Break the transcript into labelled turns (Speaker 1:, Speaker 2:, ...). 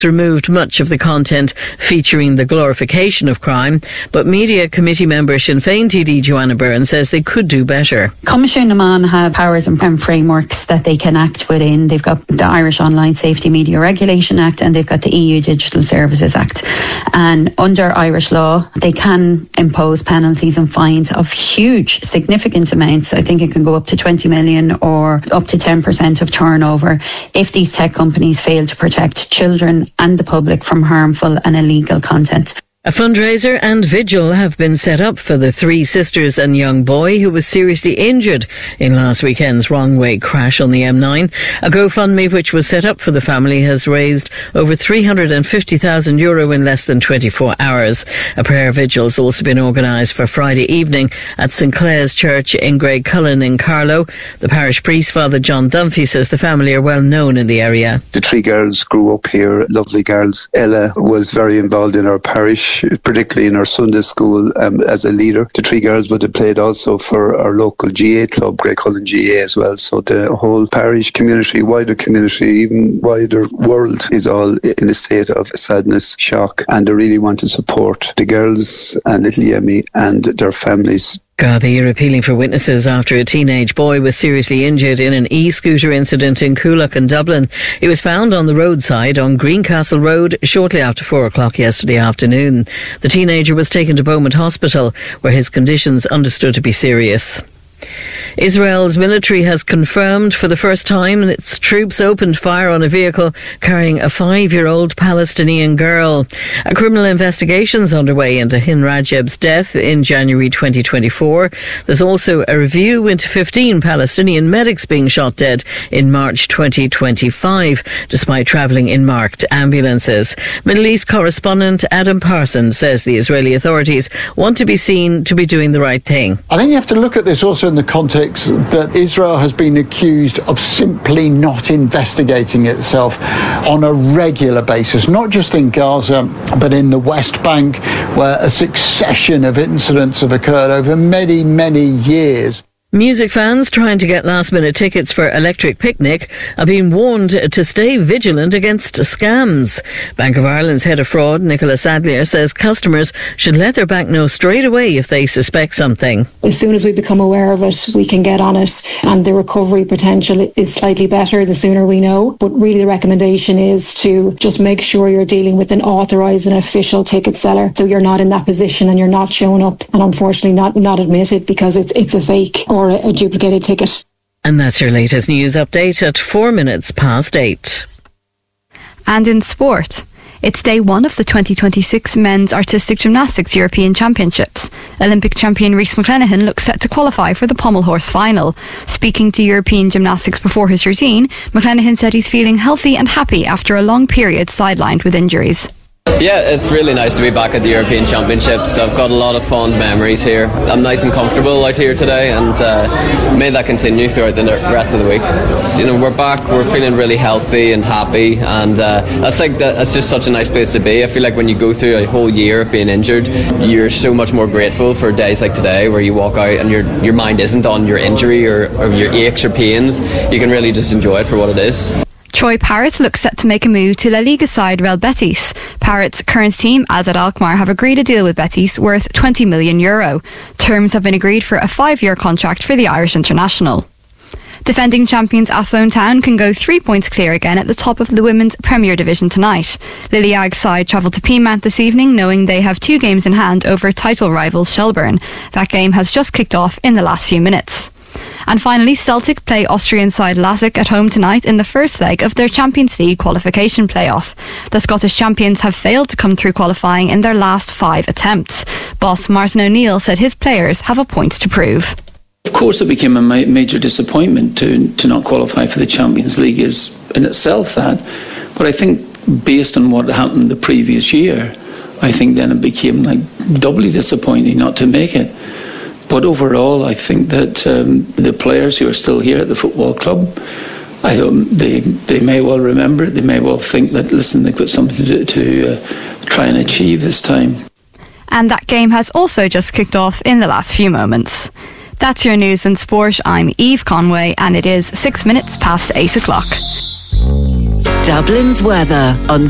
Speaker 1: removed much of the content featuring the glorification of crime, but Media Committee member Sinn Féin TD Joanna Byrne says they could do better.
Speaker 2: Coimisiún na Meán have powers and frameworks that they can act within. They've got the Irish Online Safety Media Regulation Act and they've got the EU Digital Services Act. And under Irish law, they can impose penalties and fines of huge, significant amounts. I think it can go up to 20 million or up to 10% of turnover if these tech companies fail to protect children and the public from harmful and illegal content.
Speaker 1: A fundraiser and vigil have been set up for the three sisters and young boy who was seriously injured in last weekend's wrong-way crash on the M9. A GoFundMe which was set up for the family has raised over €350,000 in less than 24 hours. A prayer vigil has also been organised for Friday evening at St Clair's Church in Graiguecullen in Carlow. The parish priest, Father John Dunphy, says the family are well known in the area.
Speaker 3: The three girls grew up here, lovely girls. Ella was very involved in our parish, particularly in our Sunday school as a leader. The three girls would have played also for our local GA club, Graiguecullen GA as well. So the whole parish community, wider community, even wider world is all in a state of sadness, shock, and they really want to support the girls and little Yemi and their families.
Speaker 1: Gardaí are appealing for witnesses after a teenage boy was seriously injured in an e-scooter incident in Coolock in Dublin. He was found on the roadside on Greencastle Road shortly after 4 o'clock yesterday afternoon. The teenager was taken to Beaumont Hospital, where his conditions understood to be serious. Israel's military has confirmed for the first time its troops opened fire on a vehicle carrying a 5-year-old Palestinian girl. A criminal investigation is underway into Hin Rajeb's death in January 2024. There's also a review into 15 Palestinian medics being shot dead in March 2025, despite travelling in marked ambulances. Middle East correspondent Adam Parsons says the Israeli authorities want to be seen to be doing the right thing.
Speaker 4: I think you have to look at this also in the context that Israel has been accused of simply not investigating itself on a regular basis, not just in Gaza, but in the West Bank, where a succession of incidents have occurred over many, many years.
Speaker 1: Music fans trying to get last-minute tickets for Electric Picnic are being warned to stay vigilant against scams. Bank of Ireland's head of fraud, Nicola Sadlier, says customers should let their bank know straight away if they suspect something.
Speaker 5: As soon as we become aware of it, we can get on it, and the recovery potential is slightly better the sooner we know. But really the recommendation is to just make sure you're dealing with an authorised and official ticket seller, so you're not in that position and you're not showing up and unfortunately not admitted because it's a fake or a duplicated ticket.
Speaker 1: And that's your latest news update at 8:04.
Speaker 6: And in sport, it's day one of the 2026 Men's Artistic Gymnastics European Championships. Olympic champion Rhys McClenaghan looks set to qualify for the pommel horse final. Speaking to European Gymnastics before his routine, McClenaghan said he's feeling healthy and happy after a long period sidelined with injuries.
Speaker 7: Yeah, it's really nice to be back at the European Championships. I've got a lot of fond memories here. I'm nice and comfortable out here today, and may that continue throughout the rest of the week. We're back, we're feeling really healthy and happy, and that's just such a nice place to be. I feel like when you go through a whole year of being injured, you're so much more grateful for days like today where you walk out and your mind isn't on your injury or your aches or pains. You can really just enjoy it for what it is.
Speaker 6: Troy Parrott looks set to make a move to La Liga side Real Betis. Parrott's current team, AZ Alkmaar, have agreed a deal with Betis worth €20 million. Terms have been agreed for a 5-year contract for the Irish international. Defending champions Athlone Town can go 3 points clear again at the top of the Women's Premier Division tonight. Lily Agg's side travelled to Peamount this evening, knowing they have 2 games in hand over title rivals Shelburne. That game has just kicked off in the last few minutes. And finally, Celtic play Austrian side Lazic at home tonight in the first leg of their Champions League qualification playoff. The Scottish champions have failed to come through qualifying in their last 5 attempts. Boss Martin O'Neill said his players have a point to prove.
Speaker 8: Of course, it became a major disappointment to not qualify for the Champions League is in itself that. But I think based on what happened the previous year, I think then it became doubly disappointing not to make it. But overall, I think that the players who are still here at the football club, I don't, they may well remember it. They may well think that, listen, they've got something to try and achieve this time.
Speaker 6: And that game has also just kicked off in the last few moments. That's your news and sport. I'm Eve Conway, and it is 6 minutes past 8 o'clock.
Speaker 9: Dublin's weather on